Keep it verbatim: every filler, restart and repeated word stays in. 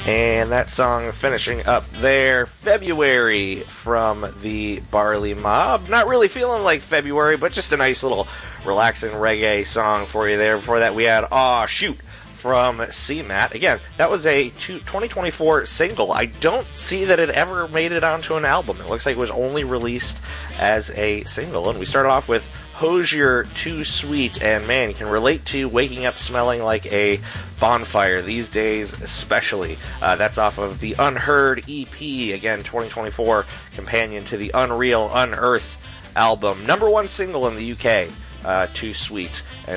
And that song finishing up there, February from the Barley Mob. Not really feeling like February, but just a nice little relaxing reggae song for you there. Before that, we had Aw Shoot from C MAT. Again, that was a twenty twenty-four single. I don't see that it ever made it onto an album. It looks like it was only released as a single. And we started off with Hozier, Too Sweet, and man, you can relate to waking up smelling like a bonfire these days, especially. Uh, that's off of the Unheard E P, again, twenty twenty-four companion to the Unreal Unearth album. Number one single in the U K, uh, Too Sweet. And